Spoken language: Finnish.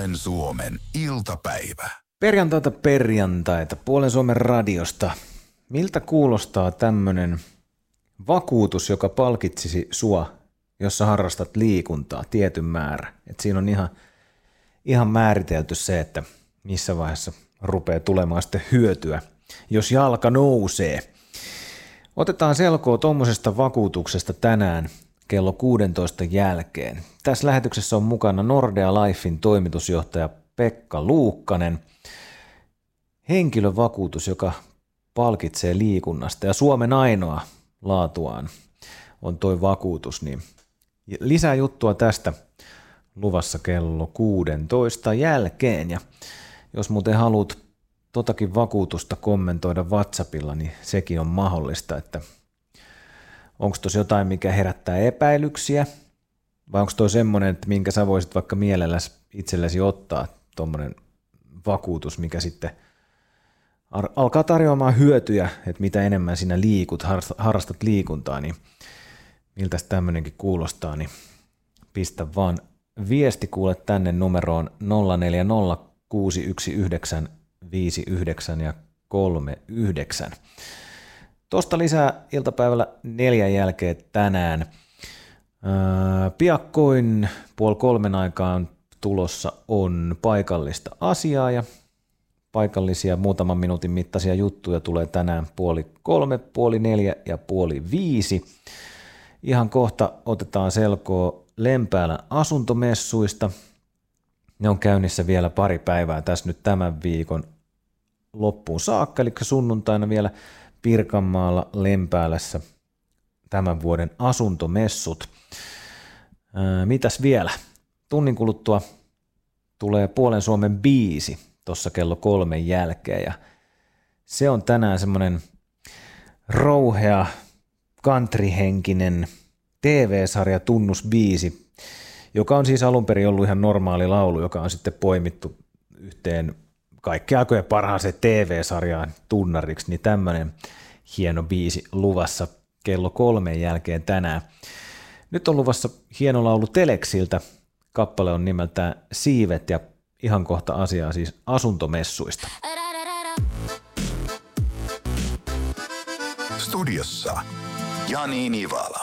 Puolen Suomen iltapäivä. Perjantaita Puolen Suomen radiosta. Miltä kuulostaa tämmönen vakuutus, joka palkitsisi sua, jos sä harrastat liikuntaa tietyn määrä? Et siinä on ihan määritelty se, että missä vaiheessa rupeaa tulemaan sitten hyötyä, jos jalka nousee. Otetaan selkoa tuommoisesta vakuutuksesta tänään kello 16 jälkeen. Tässä lähetyksessä on mukana Nordea Lifein toimitusjohtaja Pekka Luukkanen. Henkilövakuutus, joka palkitsee liikunnasta ja Suomen ainoa laatuaan on toi vakuutus. Niin lisää juttua tästä luvassa kello 16 jälkeen. Ja jos muuten haluat totakin vakuutusta kommentoida WhatsAppilla, niin sekin on mahdollista, että onko tuossa jotain, mikä herättää epäilyksiä, vai onko toi semmoinen, että minkä sä voisit vaikka mielelläsi itsellesi ottaa tuommoinen vakuutus, mikä sitten alkaa tarjoamaan hyötyjä, että mitä enemmän sinä liikut, harrastat liikuntaa, niin miltä tämmöinenkin kuulostaa, niin pistä vaan viesti kuule tänne numeroon 04061959 ja 39. Tuosta lisää iltapäivällä 4 jälkeen tänään. Piakkoin 2:30 aikaan tulossa on paikallista asiaa ja paikallisia muutaman minuutin mittaisia juttuja tulee tänään 2:30, 3:30 ja 4:30. Ihan kohta otetaan selkoa Lempäälän asuntomessuista. Ne on käynnissä vielä pari päivää tässä nyt tämän viikon loppuun saakka, eli sunnuntaina vielä Pirkanmaalla Lempäälässä tämän vuoden asuntomessut. Mitäs vielä? Tunnin kuluttua tulee Puolen Suomen biisi tuossa kello 3 jälkeen ja se on tänään semmoinen rouhea, countryhenkinen TV-sarja tunnusbiisi, joka on siis alun perin ollut ihan normaali laulu, joka on sitten poimittu yhteen kaikkien aikojen parhaaseen TV-sarjaan tunnariksi, niin tämmöinen hieno biisi luvassa kello 3 jälkeen tänään. Nyt on luvassa hieno laulu Teleksiltä, kappale on nimeltään Siivet ja ihan kohta asiaa siis asuntomessuista. Studiossa Jani Nivala.